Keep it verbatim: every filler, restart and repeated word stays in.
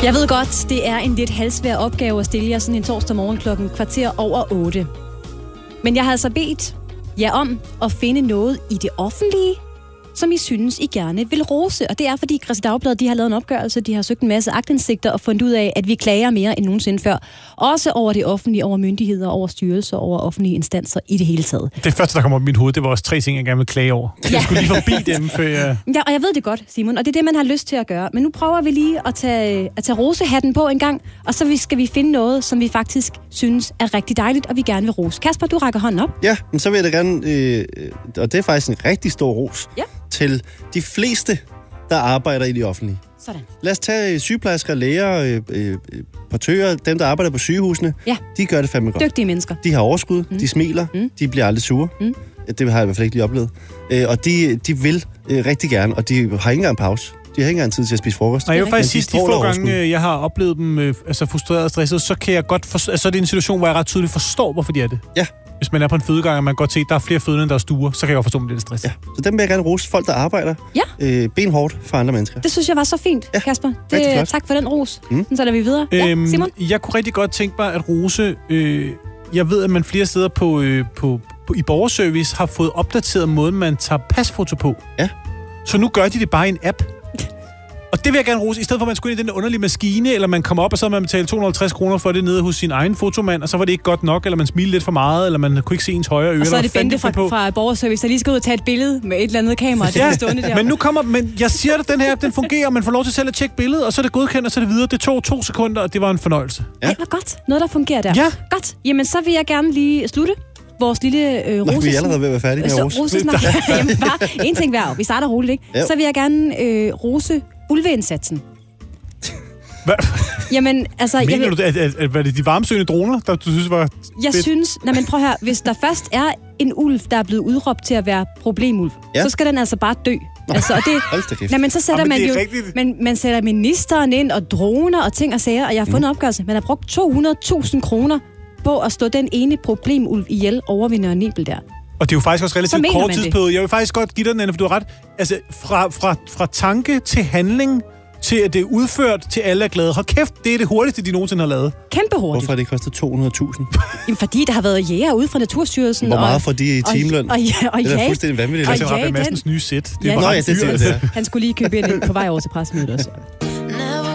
Jeg ved godt, det er en lidt halvsvær opgave at stille jer sådan en torsdag morgen klokken kvarter over otte. Men jeg har altså bedt jer om at finde noget i det offentlige, som I synes, I gerne vil rose. Og det er, fordi Kristeligt Dagblad, de har lavet en opgørelse, de har søgt en masse aktindsigter og fundet ud af, at vi klager mere end nogensinde før. Også over det offentlige, over myndigheder, over styrelser, over offentlige instanser i det hele taget. Det første, der kommer op i mit hoved, det var også tre ting, jeg gerne vil klage over. Ja. Jeg skulle lige forbi dem, før jeg... Ja, og jeg ved det godt, Simon, og det er det, man har lyst til at gøre. Men nu prøver vi lige at tage, at tage rosehatten på en gang, og så skal vi finde noget, som vi faktisk synes er rigtig dejligt, og vi gerne vil rose. Kasper, du rækker hånden op. Ja, men så vil jeg da gerne, øh, og det er faktisk en rigtig stor ros, ja. til de fleste, der arbejder i det offentlige. Sådan. Lad os tage sygeplejersker, læger, øh, øh, portører, dem, der arbejder på sygehusene. Ja. De gør det fandme godt. Dygtige mennesker. De har overskud, mm. de smiler, mm. de bliver aldrig sure. Mm. Det har jeg i hvert fald ikke lige oplevet. Øh, og de, de vil øh, rigtig gerne, og de har ikke engang pause. De har ikke engang tid til at spise frokost. Nej, jeg vil faktisk sige, de få gange, jeg har oplevet dem øh, altså frustreret og stresset, så kan jeg godt for, altså, det er en situation, hvor jeg ret tydeligt forstår, hvorfor de er det. Ja. Hvis man er på en fødegang, og man kan godt se, at der er flere fødende, end der er stuer, så kan jeg godt forstå, at det er stress. Ja, så dem vil jeg gerne rose. Folk, der arbejder ja. øh, benhårdt for andre mennesker. Det synes jeg var så fint, ja. Kasper. Det, tak for den ros. Mm. Så er vi videre. Øhm, ja, Simon? Jeg kunne rigtig godt tænke mig at rose... Øh, jeg ved, at man flere steder på, øh, på, på, i borgerservice har fået opdateret måden, man tager pasfoto på. Ja. Så nu gør de det bare i en app. Og det vil jeg gerne rose, i stedet for at man skulle ind i den underlige maskine, eller man kommer op, og så man betale to hundrede og halvtreds kroner for det nede hos sin egen fotomand, og så var det ikke godt nok, eller man smilte lidt for meget, eller man kunne ikke se ens højre øre. Og så er det Bente fra, fra borgerservice, der lige skal ud og tage et billede med et eller andet kamera. Det ja, stående der. Men nu kommer, men jeg siger dig, den her app, den fungerer, man får lov til selv at tjekke billedet, og så er det godkendt, og så er det videre. Det tog to sekunder, og det var en fornøjelse. Ja. Ej, hvor godt. Noget, der fungerer der. Ja. Godt. Jamen, så vil jeg gerne lige slutte vores lille øh, rose. Nå, vi er allerede ved at være færdige med rose. Rosesnak. Jamen, bare en ting hver. Vi starter roligt, ikke? Jo. Så vil jeg gerne øh, rose ulveindsatsen. Hvad? Jamen, altså... Mener jeg vil... du, at, at, at, at de varmesøgende droner, der du synes var Jeg fedt? synes... Nej, men prøv her. Hvis der først er en ulv, der er blevet udråbt til at være problemulv, ja. så skal den altså bare dø. Nå, altså, og det, nej, men så sætter ja, men man jo... Man, man sætter ministeren ind, og droner og ting og sager, og jeg har fundet mm. opgørelse. Man har brugt to hundrede tusind kroner på at stå den ene problemulv ihjel over ved Nørre Nebel der. Og det er jo faktisk også relativt kort tidsperiode. Jeg vil faktisk godt give dig den, for du har ret. Altså, fra, fra, fra tanke til handling, til at det er udført, til alle er glade. Hold kæft, det er det hurtigste, de nogensinde har lavet. Kæmpe hurtigt. Hvorfor har det kostet to hundrede tusind? Jamen, fordi der har været jæger ude fra Naturstyrelsen. Hvor meget får de i timeløn? Og, og, og, det er fuldstændig vanvittigt. Det er Rabat Madsens nye sæt. Det ja, var Nå, ja, det, det, det, Han skulle lige købe ind på vej over til pressemødet også.